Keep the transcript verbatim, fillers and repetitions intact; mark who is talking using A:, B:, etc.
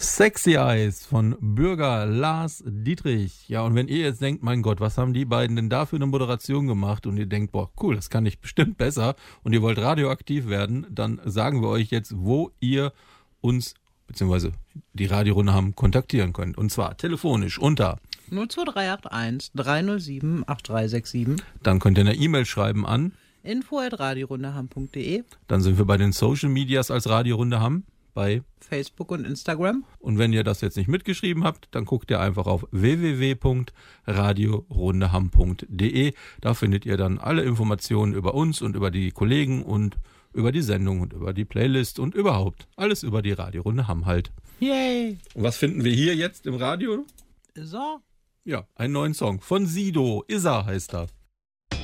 A: Sexy Eyes von Bürger Lars Dietrich. Ja, und wenn ihr jetzt denkt, mein Gott, was haben die beiden denn da für eine Moderation gemacht und ihr denkt, boah, cool, das kann ich bestimmt besser und ihr wollt radioaktiv werden, dann sagen wir euch jetzt, wo ihr uns beziehungsweise die Radiorunde haben kontaktieren könnt. Und zwar telefonisch unter
B: null zwei drei acht eins drei null sieben acht drei sechs sieben.
A: Dann könnt ihr eine E-Mail schreiben an
B: info at radiorundeham punkt de.
A: Dann sind wir bei den Social Medias als Radiorunde Hamm bei
B: Facebook und Instagram.
A: Und wenn ihr das jetzt nicht mitgeschrieben habt, dann guckt ihr einfach auf w w w punkt radiorundeham punkt de. Da findet ihr dann alle Informationen über uns und über die Kollegen und über die Sendung und über die Playlist und überhaupt alles über die Radiorunde Hamm halt.
B: Yay!
A: Und was finden wir hier jetzt im Radio?
B: So.
A: Ja, einen neuen Song von Sido. Isa heißt er.